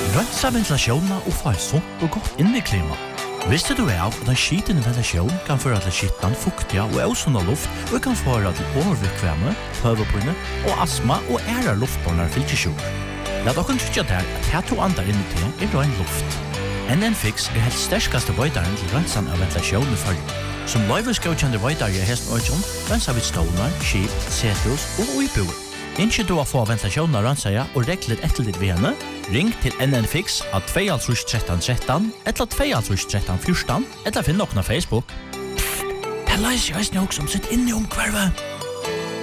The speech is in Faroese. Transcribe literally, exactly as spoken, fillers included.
Rønsa ventilasjonen og få et sunt og godt inneklima. Visste du av at en skitende ventilasjon kan føre til skittan, fuktiga og ausunda luft og kan føre til overvikvemme, høvepinne og astma og ære luftbåndar fylkesjord. La dere trykke der at her to andre inni til er røyn luft. N N Fix er helt sterskaste vøydaren til rønsan av ventilasjonen i fyrir. Som løyvesgaukjende vøydare i hesten Øyjón, rønsa vid stålar, skip, setus og uibuer. Innskje du å få ventilasjonen av rønsaja og reklet etter ditt ved henne, ring til N N Fix av to tre tre tre tre, eller to tre tre fjorten, eller finn nokna Facebook. Pff, det løser jeg også som sitt inne om kvarve.